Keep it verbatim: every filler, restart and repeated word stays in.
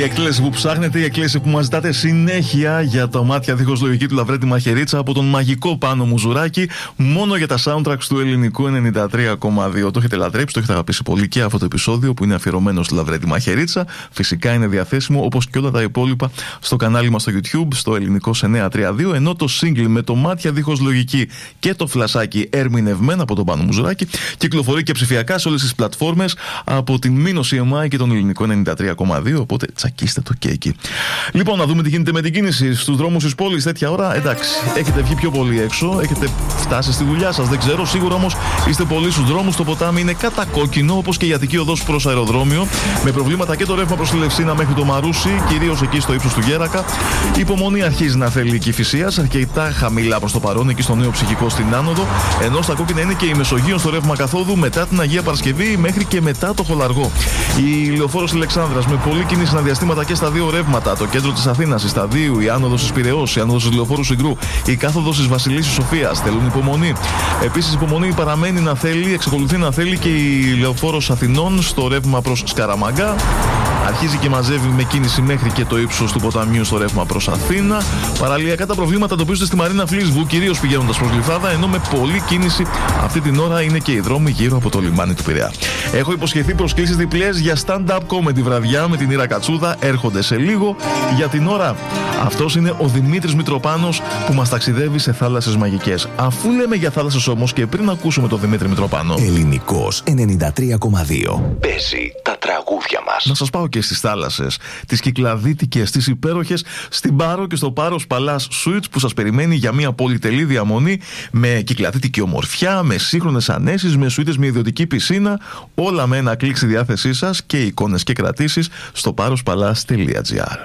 Η εκτέλεση που ψάχνετε, η εκτέλεση που μας ζητάτε συνέχεια για τα μάτια δίχως λογική του Λαβρέντη Μαχαιρίτσα από τον μαγικό Πάνο Μουζουράκη, μόνο για τα soundtracks του ελληνικού ενενήντα τρία κόμμα δύο. Το έχετε λατρέψει, το έχετε αγαπήσει πολύ και αυτό το επεισόδιο που είναι αφιερωμένο στο Λαβρέντη Μαχαιρίτσα. Φυσικά είναι διαθέσιμο όπως και όλα τα υπόλοιπα στο κανάλι μας στο YouTube, στο ελληνικό εννιακόσια τριάντα δύο. Ενώ το single με το μάτια δίχως λογική και το φλασάκι ερμηνευμένα από τον Πάνο Μουζουράκη κυκλοφορεί και ψηφιακά σε όλες τις πλατφόρμες από την Mino σι εμ άι και τον ελληνικό ενενήντα τρία κόμμα δύο. Οπότε τσακίστε το και εκεί. Λοιπόν, να δούμε τι γίνεται με την κίνηση στους δρόμους της πόλης τέτοια ώρα. Εντάξει, έχετε βγει πιο πολύ έξω, έχετε φτάσει στη δουλειά σας, δεν ξέρω. Σίγουρα όμως είστε πολλοί στους δρόμους. Το ποτάμι είναι κατακόκκινο, όπως και η Αττική οδός προς αεροδρόμιο. Με προβλήματα και το ρεύμα προς τη Λευσίνα μέχρι το Μαρούσι, κυρίως εκεί στο ύψος του Γέρακα. Η υπομονή αρχίζει να θέλει Κηφισίας, αρκετά χαμηλά προς το παρόν, εκεί στο Νέο Ψυχικό στην άνοδο. Ενώ στα κόκκινα είναι και η Μεσογείο στο ρεύμα καθόδου μετά την Αγία Παρασκευή μέχρι και μετά το Χολαργό. Η Λεωφόρος Αλεξάνδρας με πολλή κίνηση αναδιαστήματα και στα δύο ρεύματα. Το κέντρο της Αθήνας, η Σταδίου, η άνοδος της Πειραιώς, η άνοδος της Λεωφόρου Συγκρού, η κάθοδος της Βασιλίσσης Σοφίας θέλουν υπομονή. Επίσης, υπομονή παραμένει να θέλει, εξακολουθεί να θέλει και η Λεωφόρος Αθηνών στο ρεύμα προς Σκαραμαγκά. Αρχίζει και μαζεύει με κίνηση μέχρι και το ύψος του ποταμιού στο ρεύμα προς Αθήνα. Παραλιακά τα προβλήματα εντοπίζονται στη Μαρίνα Φλίσβου, κυρίως πηγαίνοντας προς Γλυφάδα, ενώ με πολλή κίνηση αυτή την ώρα είναι και οι δρόμοι γύρω από το λιμάνι του Πειραιά. Έχω υποσχεθεί προσκλήσεις διπλές για stand-up comedy βραδιά με την Ήρα Κατσούδα. Έρχονται σε λίγο. Για την ώρα, αυτός είναι ο Δημήτρης Μητροπάνος που μας ταξιδεύει σε θάλασσες μαγικές. Αφού λέμε για θάλασσες όμως, και πριν ακούσουμε τον Δημήτρη Μητροπάνο, Ελληνικός ενενήντα τρία κόμμα δύο παίζει τα τραγούδια μας. Να σας πάω και στις θάλασσες, τις κυκλαδίτικες, τις υπέροχες, στην Πάρο και στο Πάρος Παλάς Suites που σας περιμένει για μια πολυτελή διαμονή με κυκλαδίτικη ομορφιά, με σύγχρονες ανέσεις, με σουίτες με ιδιωτική πισίνα, όλα με ένα κλικ στη διάθεσή σας και εικόνες και κρατήσεις στο πάρος παλάς τελεία τζι άρ.